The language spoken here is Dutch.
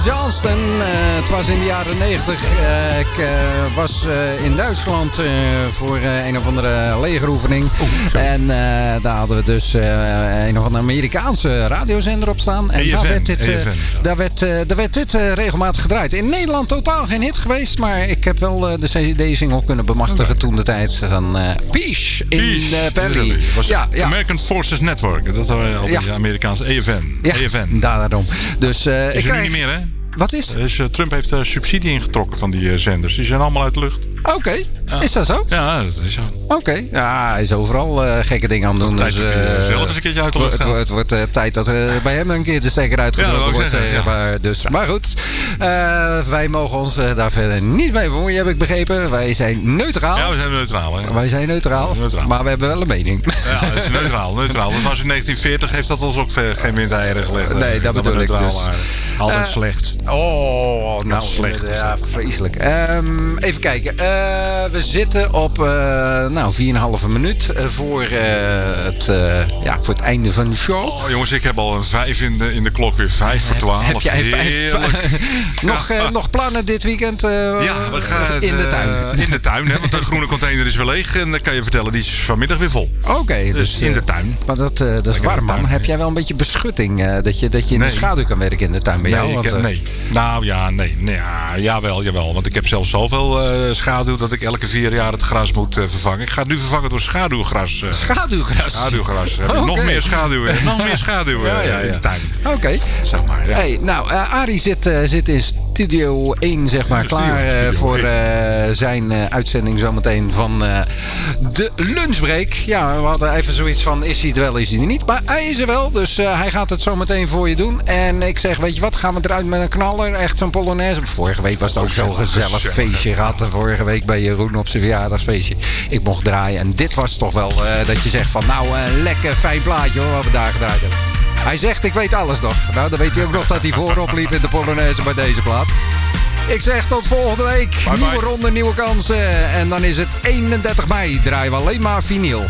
Johnston, het was in de jaren 90. Ik was in Duitsland voor een of andere legeroefening. En daar hadden we dus een of andere Amerikaanse radiozender op staan. En daar werd dit regelmatig gedraaid. In Nederland totaal geen hit geweest. Maar ik heb wel de CD-single kunnen bemachtigen toen de tijd van Peace in Valley. American Forces Network. Dat was al die Amerikaanse EFN. Ja, daarom. Dus, is er nu niet meer, hè? Wat is? Dus Trump heeft subsidie ingetrokken van die zenders. Die zijn allemaal uit de lucht. Oké. Ja. Is dat zo? Ja, dat is zo. Oké. Ja, hij is overal gekke dingen aan het doen. Dus, zelf eens een keertje uit de lucht gaan. Het wordt tijd dat bij hem een keer de stekker uitgetrokken wordt. Maar goed, wij mogen ons daar verder niet mee bemoeien, heb ik begrepen. Wij zijn neutraal. Ja, we zijn neutraal. Hè? Wij zijn neutraal. Maar we hebben wel een mening. Ja, dat is neutraal. Dat was in 1940, heeft dat ons ook geen windeieren gelegd. Nee, dat bedoel ik dus. Altijd slecht. Oh, nou, slecht. Ja, vreselijk. Even kijken. We zitten op 4,5 minuut voor het einde van de show. Oh, jongens, ik heb al een 5 in de klok weer. 5 voor 12. Heb jij nog plannen dit weekend? We gaan in de tuin. In de tuin, hè, want de groene container is weer leeg. En dan kan je vertellen, die is vanmiddag weer vol. Oké, dus in de tuin. Maar dat is warm, man. Heb jij wel een beetje beschutting? Dat je in de schaduw kan werken in de tuin bij jou? Nee. Nou ja, nee. Jawel. Want ik heb zelfs zoveel schaduw dat ik elke 4 jaar het gras moet vervangen. Ik ga het nu vervangen door schaduwgras. Schaduwgras. Heb ik nog meer schaduw in. Nog meer schaduw in de tuin. Oké. Zeg maar, ja. Hey, Arie zit in Studio 1, zeg maar, klaar voor zijn uitzending zometeen van de lunchbreak. Ja, we hadden even zoiets van, is hij het wel, is hij er niet? Maar hij is er wel, dus hij gaat het zometeen voor je doen. En ik zeg, weet je wat, gaan we eruit met een knaller? Echt zo'n Polonaise. Vorige week was het ook zo'n gezellig feestje gehad. Vorige week bij Jeroen op zijn verjaardagsfeestje. Ik mocht draaien. En dit was toch wel dat je zegt van, nou, een lekker fijn plaatje hoor, wat we daar gedraaid hebben. Hij zegt, ik weet alles nog. Nou, dan weet hij ook nog dat hij voorop liep in de Polonaise bij deze plaat. Ik zeg tot volgende week. Nieuwe ronde, nieuwe kansen. En dan is het 31 mei. Draaien we alleen maar vinyl.